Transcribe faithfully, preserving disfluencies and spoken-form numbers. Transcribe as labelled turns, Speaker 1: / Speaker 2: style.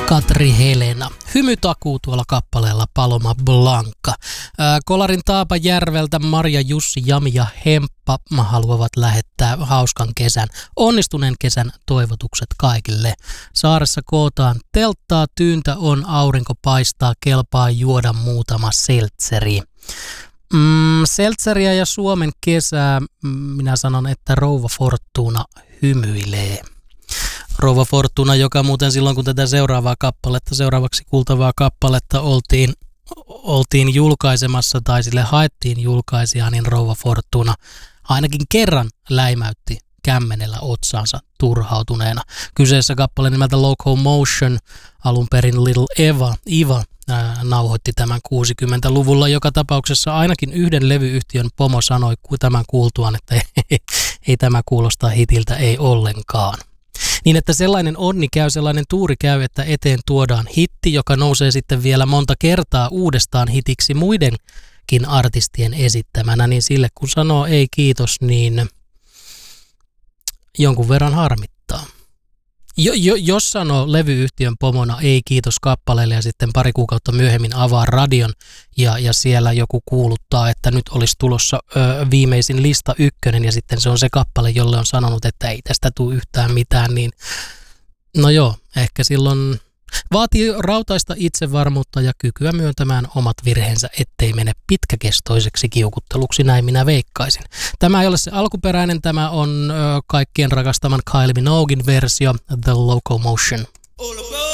Speaker 1: Katri Helena. Hymytakuu tuolla kappaleella Paloma Blanca. Kolarin Taapajärveltä Marja, Jussi, Jami ja Hemppa haluavat lähettää hauskan kesän, onnistuneen kesän toivotukset kaikille. Saaressa kootaan telttaa, tyyntä on, aurinko paistaa, kelpaa juoda muutama seltseri. Mm, seltseriä ja Suomen kesää, minä sanon, että Rouva Fortuna hymyilee. Rouva Fortuna, joka muuten silloin kun tätä seuraavaa kappaletta, seuraavaksi kuultavaa kappaletta oltiin, oltiin julkaisemassa tai sille haettiin julkaisijaa, niin Rouva Fortuna ainakin kerran läimäytti kämmenellä otsaansa turhautuneena. Kyseessä kappale nimeltä Locomotion, alun perin Little Eva, Iva ää, nauhoitti tämän kuusikymmentäluvulla. Joka tapauksessa ainakin yhden levyyhtiön pomo sanoi tämän kuultuaan, että ei, ei tämä kuulosta hitiltä, ei ollenkaan. Niin että sellainen onni käy, sellainen tuuri käy, että eteen tuodaan hitti, joka nousee sitten vielä monta kertaa uudestaan hitiksi muidenkin artistien esittämänä, niin sille kun sanoo ei kiitos, niin jonkun verran harmittaa. Jo, jo, jos sanoo levyyhtiön pomona ei kiitos kappaleelle ja sitten pari kuukautta myöhemmin avaa radion ja, ja siellä joku kuuluttaa, että nyt olisi tulossa ö, viimeisin lista ykkönen ja sitten se on se kappale, jolle on sanonut, että ei tästä tule yhtään mitään, niin no joo, ehkä silloin vaatii rautaista itsevarmuutta ja kykyä myöntämään omat virheensä, ettei mene pitkäkestoiseksi kiukutteluksi, näin minä veikkaisin. Tämä ei ole se alkuperäinen, tämä on ö, kaikkien rakastaman Kylie Minoguein versio, The Locomotion.